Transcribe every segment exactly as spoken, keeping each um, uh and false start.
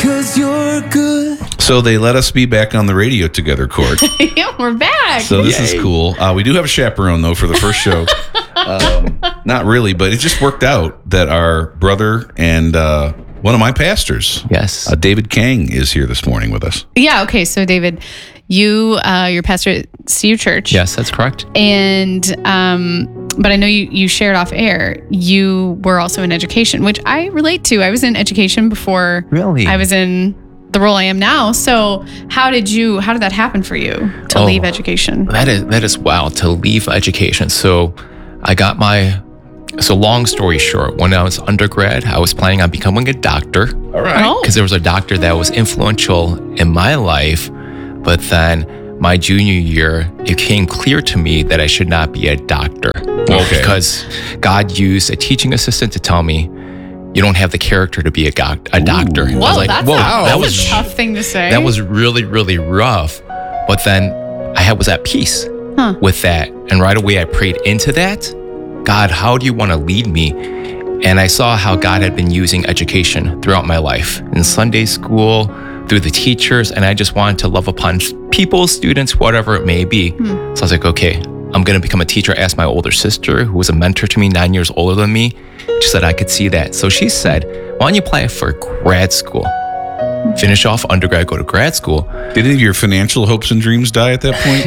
'cause you're good. So they let us be back on the radio together, Court. Yeah, we're back. So this Yay. is cool. Uh, we do have a chaperone, though, for the first show. um, not really, but it just worked out that our brother and uh, one of my pastors, yes, uh, David Kang, is here this morning with us. Yeah, okay. So, David, you, uh, you're pastor at C U Church. Yes, that's correct. And, um, but I know you, you shared off air, you were also in education, which I relate to. I was in education before really? I was in the role I am now. So how did you, how did that happen for you to oh, leave education? That is, that is wild, to leave education. So I got my, so long story short, when I was undergrad, I was planning on becoming a doctor. All right. Because there was a doctor that was influential in my life. But then my junior year, it became clear to me that I should not be a doctor. Okay. Because God used a teaching assistant to tell me, you don't have the character to be a, doc- a doctor. Whoa, I was like, that's, whoa, a, that that's was a tough thing to say. That was really, really rough. But then I had, was at peace huh. with that. And right away I prayed into that. God, how do you want to lead me? And I saw how God had been using education throughout my life, in Sunday school, through the teachers, and I just wanted to love upon people, students, whatever it may be. Hmm. So I was like, okay, I'm going to become a teacher. I asked my older sister, who was a mentor to me, nine years older than me. She said I could see that. So she said, why don't you apply for grad school? Finish off undergrad, go to grad school. Did any of your financial hopes and dreams die at that point?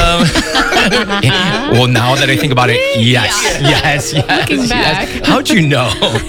um, well, now that I think about it, yes, yeah. yes, yes. Looking back. Yes. How'd you know?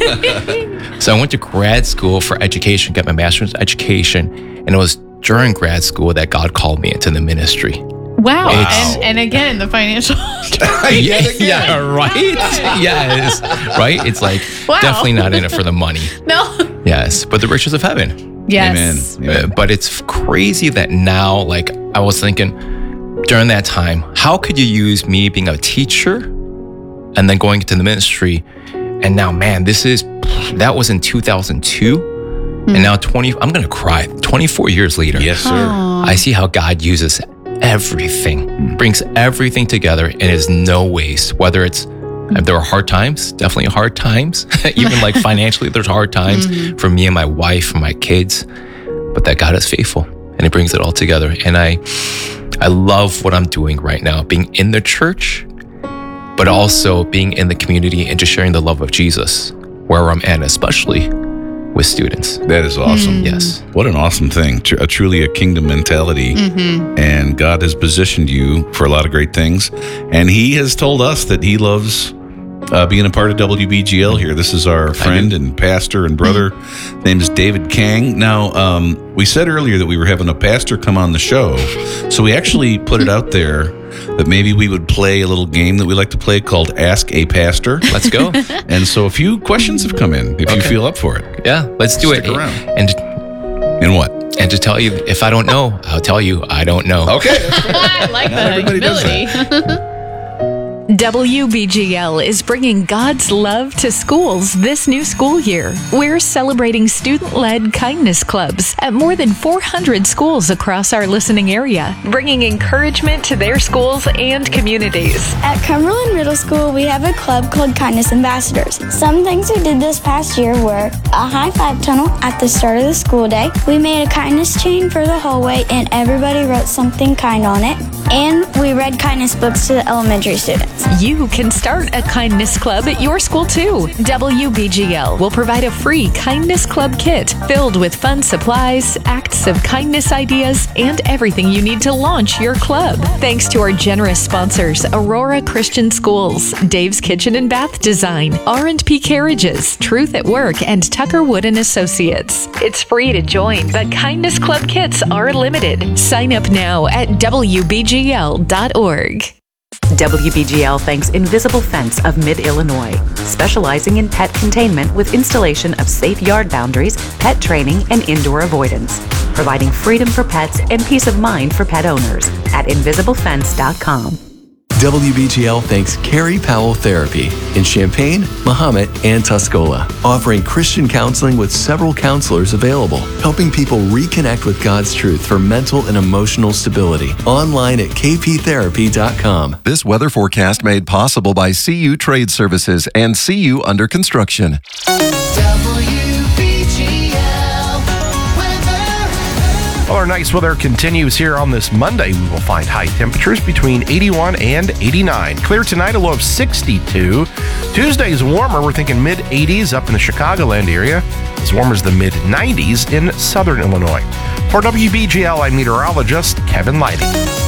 So I went to grad school for education, got my master's in education, and it was during grad school that God called me into the ministry. Wow. And, and again, the financial. yeah, yeah, right? Yes, right? It's like, wow. Definitely not in it for the money. No. Yes, but the riches of heaven. Yes. Amen. Amen. But it's crazy that now, like, I was thinking during that time, how could you use me being a teacher and then going into the ministry? And now, man, this is, that was in two thousand two. Mm. And now twenty, I'm going to cry, twenty-four years later. Yes, sir. Aww. I see how God uses everything, mm. brings everything together and is no waste, whether it's, if there are hard times, definitely hard times. Even like financially, there's hard times mm-hmm. for me and my wife and my kids. But that God is faithful and He brings it all together. And I, I love what I'm doing right now, being in the church, but also being in the community and just sharing the love of Jesus where I'm at, especially with students. That is awesome. Mm. Yes. What an awesome thing. Tr- a, truly a kingdom mentality. Mm-hmm. And God has positioned you for a lot of great things. And He has told us that He loves uh, being a part of W B G L here. This is our friend and pastor and brother. His name is David Kang. Now, um, we said earlier that we were having a pastor come on the show. So we actually put it out there that maybe we would play a little game that we like to play called Ask a Pastor. Let's go. And so a few questions have come in, if okay. you feel up for it. Yeah, let's do Stick it. around. And, and what? And to tell you, if I don't know, I'll tell you I don't know. Okay. I like that humility. W B G L is bringing God's love to schools this new school year. We're celebrating student-led kindness clubs at more than four hundred schools across our listening area, bringing encouragement to their schools and communities. At Cumberland Middle School, we have a club called Kindness Ambassadors. Some things we did this past year were a high-five tunnel at the start of the school day. We made a kindness chain for the hallway, and everybody wrote something kind on it. And we read kindness books to the elementary students. You can start a kindness club at your school too. W B G L will provide a free kindness club kit filled with fun supplies, acts of kindness ideas, and everything you need to launch your club. Thanks to our generous sponsors, Aurora Christian Schools, Dave's Kitchen and Bath Design, R and P Carriages, Truth at Work, and Tucker Wood and Associates. It's free to join, but kindness club kits are limited. Sign up now at W B G L dot org. W B G L thanks Invisible Fence of Mid-Illinois, specializing in pet containment with installation of safe yard boundaries, pet training, and indoor avoidance, providing freedom for pets and peace of mind for pet owners at invisible fence dot com. W B G L thanks Carrie Powell Therapy in Champaign, Mahomet, and Tuscola, offering Christian counseling with several counselors available, helping people reconnect with God's truth for mental and emotional stability. Online at k p therapy dot com. This weather forecast made possible by C U Trade Services and C U Under Construction. W B G L, when Well, our nice weather continues here on this Monday. We will find high temperatures between eighty-one and eighty-nine. Clear tonight, a low of sixty-two. Tuesday's warmer. We're thinking mid eighties up in the Chicagoland area, as warm as the mid nineties in southern Illinois. For W B G L, I'm meteorologist Kevin Leidy.